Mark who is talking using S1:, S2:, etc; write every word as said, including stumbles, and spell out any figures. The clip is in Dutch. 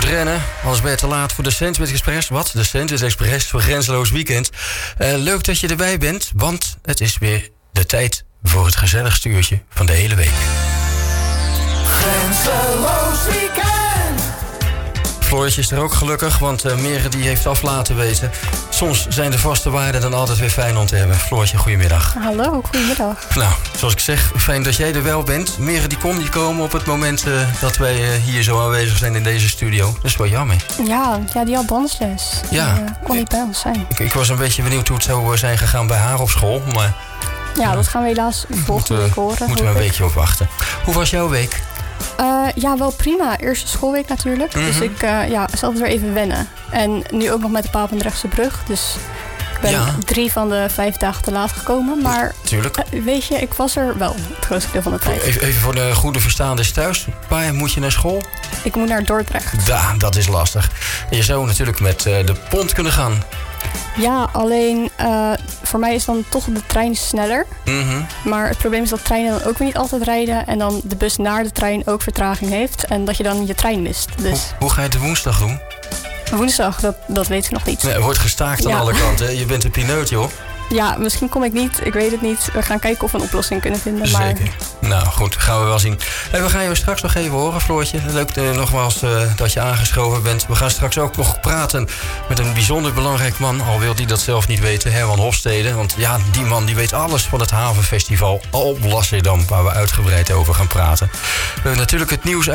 S1: rennen, anders ben je te laat voor de Sandwich Express. Wat? De Sandwich Express voor Grenzeloos Weekend. Uh, leuk dat je erbij bent, want het is weer de tijd voor het gezelligste uurtje van de hele week.
S2: Grenzeloos Weekend!
S1: Floortje is er ook gelukkig, want uh, Mere die heeft af laten weten. Soms zijn de vaste waarden dan altijd weer fijn om te hebben. Floortje, goedemiddag.
S3: Hallo, goedemiddag.
S1: Nou, zoals ik zeg, fijn dat jij er wel bent. Mere die kon niet komen op het moment uh, dat wij uh, hier zo aanwezig zijn in deze studio. Dat is wel jammer.
S3: Ja, ja die had dansles.
S1: Ja.
S3: Die, uh, kon niet bij ons zijn.
S1: Ik, ik was een beetje benieuwd hoe het zou zijn gegaan bij haar op school, maar...
S3: Ja, dat gaan we helaas volgende week horen.
S1: Moeten we een weekje op wachten. Hoe was jouw week?
S3: Uh, ja, wel prima. Eerste schoolweek natuurlijk. Mm-hmm. Dus ik uh, ja, zal het weer even wennen. En nu ook nog met de Papendrechtse brug. Dus ik ben ja. drie van de vijf dagen te laat gekomen. Maar
S1: Tuurlijk.
S3: Uh, weet je, ik was er wel het grootste deel van de tijd.
S1: Even, even voor de goede verstaanders thuis. Waar moet je naar school?
S3: Ik moet naar Dordrecht.
S1: Da, dat is lastig. En je zou natuurlijk met uh, de pont kunnen gaan.
S3: Ja, alleen uh, voor mij is dan toch de trein sneller.
S1: Mm-hmm.
S3: Maar het probleem is dat treinen dan ook weer niet altijd rijden. En dan de bus naar de trein ook vertraging heeft. En dat je dan je trein mist. Dus...
S1: Hoe, hoe ga je het woensdag doen?
S3: Woensdag, dat, dat weten we nog niet.
S1: Nee, er wordt gestaakt aan ja. alle kanten. Je bent een pineut, joh.
S3: Ja, misschien kom ik niet. Ik weet het niet. We gaan kijken of we een oplossing kunnen vinden. Maar...
S1: Zeker. Nou goed, gaan we wel zien. En we gaan je straks nog even horen, Floortje. Leuk uh, nogmaals uh, dat je aangeschoven bent. We gaan straks ook nog praten met een bijzonder belangrijk man. Al wil die dat zelf niet weten, Herman Hofstede. Want ja, die man die weet alles van het Havenfestival op Lasserdam, waar we uitgebreid over gaan praten. We hebben natuurlijk het nieuws